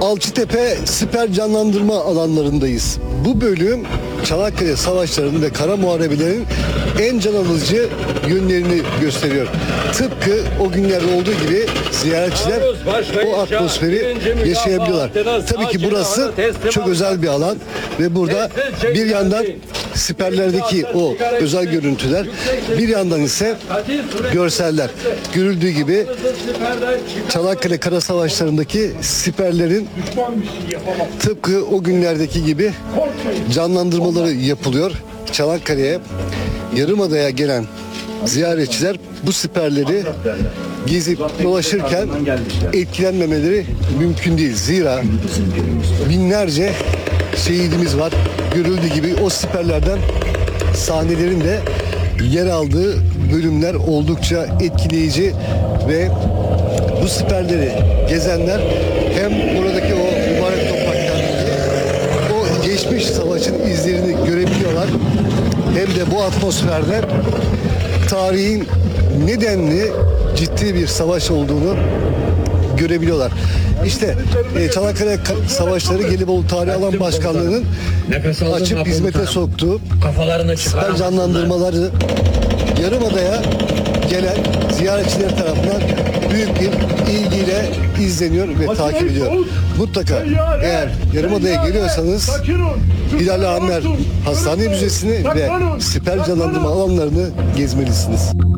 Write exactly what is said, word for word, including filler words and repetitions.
Alçıtepe Siper Canlandırma alanlarındayız. Bu bölüm Çanakkale Savaşları'nın ve kara muharebelerin en can alıcı yönlerini gösteriyor. Tıpkı o günlerde olduğu gibi ziyaretçiler o atmosferi yaşayabiliyorlar. Tabii ki burası çok özel bir alan ve burada bir yandan siperlerdeki o özel görüntüler, bir yandan ise görseller. Görüldüğü gibi Çanakkale Kara Savaşları'ndaki siperlerin tıpkı o günlerdeki gibi canlandırmaları yapılıyor. Çanakkale'ye, Yarımada'ya gelen ziyaretçiler bu siperleri gezip dolaşırken etkilenmemeleri mümkün değil. Zira binlerce şehidimiz var. Görüldüğü gibi o siperlerden sahnelerin de yer aldığı bölümler oldukça etkileyici ve bu siperleri gezenler hem buradaki o mübarek topraklardaki o geçmiş savaşın izlerini görebiliyorlar, hem de bu atmosferde tarihin nedenli ciddi bir savaş olduğunu görebiliyorlar. İşte e, Çanakkale Savaşları Gelibolu Tarihi Alan Başkanlığı'nın açıp hizmete soktuğu siper canlandırmaları Yarımada'ya gelen ziyaretçiler tarafından büyük bir ilgiyle izleniyor ve takip ediliyor. Mutlaka eğer Yarımada'ya geliyorsanız Hilal Amer Hastane Müzesi'ni ve siper canlandırma alanlarını gezmelisiniz.